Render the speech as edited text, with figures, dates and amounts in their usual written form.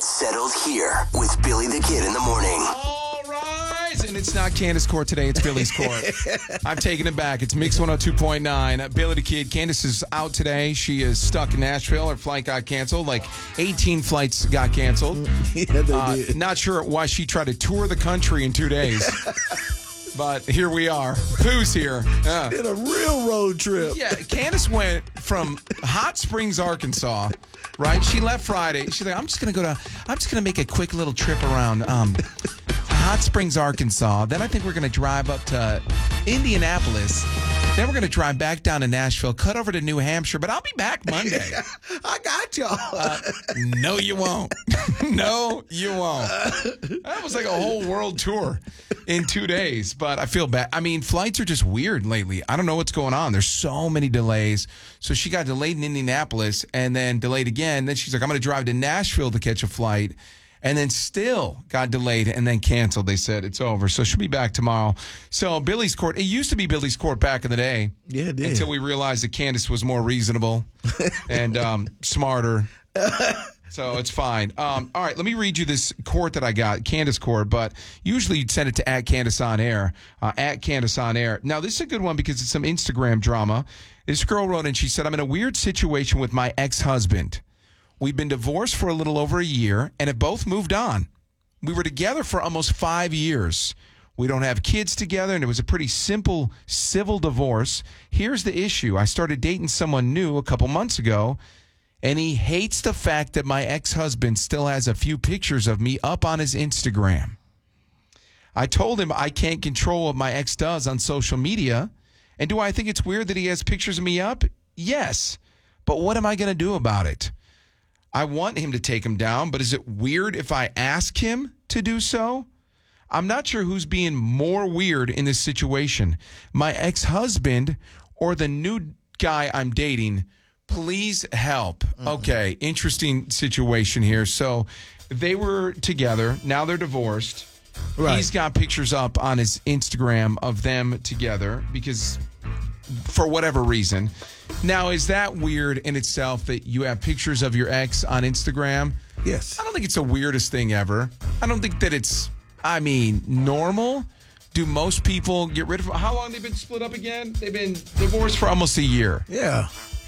Get settled here with Billy the Kid in the morning. All right. And it's not Candace Court today. It's Billy's Court. I'm taking it back. It's Mix 102.9. Billy the Kid. Candace is out today. She is stuck in Nashville. Her flight got canceled. Like 18 flights got canceled. Yeah, they did. Not sure why she tried to tour the country in 2 days. But here we are. Pooh's here. Did a real road trip. Yeah, Candace went from Hot Springs, Arkansas, right? She left Friday. She's like, I'm just gonna make a quick little trip around Hot Springs, Arkansas. Then I think we're gonna drive up to Indianapolis. Then we're gonna drive back down to Nashville, cut over to New Hampshire, but I'll be back Monday. I got y'all. No, you won't. No, you won't. That was like a whole world tour in 2 days, but I feel bad. I mean, flights are just weird lately. I don't know what's going on. There's so many delays. So she got delayed in Indianapolis and then delayed again. Then she's like, I'm going to drive to Nashville to catch a flight. And then still got delayed and then canceled. They said it's over. So she'll be back tomorrow. So Billy's Court, it used to be Billy's Court back in the day. Yeah, it did. Until we realized that Candace was more reasonable and smarter. So it's fine. All right, let me read you this court that I got, Candace Court, but usually you'd send it to @CandaceOnAir, @CandaceOnAir. Now, this is a good one because it's some Instagram drama. This girl wrote in, she said, I'm in a weird situation with my ex-husband. We've been divorced for a little over a year and have both moved on. We were together for almost 5 years. We don't have kids together, and it was a pretty simple civil divorce. Here's the issue. I started dating someone new a couple months ago, and he hates the fact that my ex-husband still has a few pictures of me up on his Instagram. I told him I can't control what my ex does on social media. And do I think it's weird that he has pictures of me up? Yes. But what am I going to do about it? I want him to take them down, but is it weird if I ask him to do so? I'm not sure who's being more weird in this situation, my ex-husband or the new guy I'm dating. Please help. Okay, interesting situation here. So they were together. Now they're divorced. Right. He's got pictures up on his Instagram of them together because for whatever reason. Now, is that weird in itself that you have pictures of your ex on Instagram? Yes. I don't think it's the weirdest thing ever. I don't think that it's, normal. Do most people get rid of, how long they've been split up again? They've been divorced for almost a year. Yeah.